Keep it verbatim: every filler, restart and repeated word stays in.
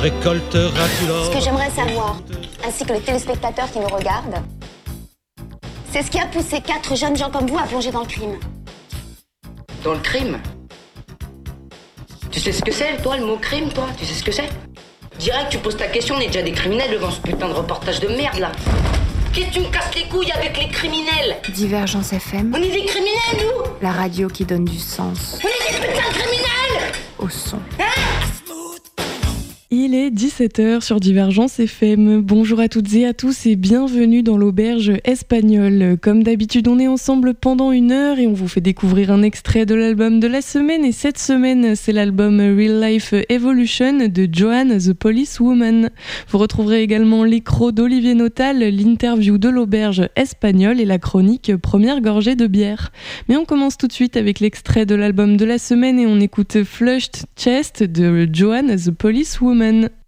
récolteras-tu l'or? Ce que j'aimerais savoir, ainsi que les téléspectateurs qui nous regardent, c'est ce qui a poussé quatre jeunes gens comme vous à plonger dans le crime. Dans le crime? Tu sais ce que c'est, toi, le mot crime, toi? Tu sais ce que c'est? Direct, tu poses ta question, on est déjà des criminels devant ce putain de reportage de merde, là. Qu'est-ce que tu me casses les couilles avec les criminels? Divergence F M. On est des criminels, nous! La radio qui donne du sens. On est des putains de criminels! Au son. Hein? Il est dix-sept heures sur Divergence F M. Bonjour à toutes et à tous et bienvenue dans l'auberge espagnole. Comme d'habitude, on est ensemble pendant une heure et on vous fait découvrir un extrait de l'album de la semaine. Et cette semaine, c'est l'album Real Life Evolution de Joanne the Police Woman. Vous retrouverez également l'écro d'Olivier Notal, l'interview de l'auberge espagnole et la chronique Première gorgée de bière. Mais on commence tout de suite avec l'extrait de l'album de la semaine et on écoute Flushed Chest de Joanne the Police Woman.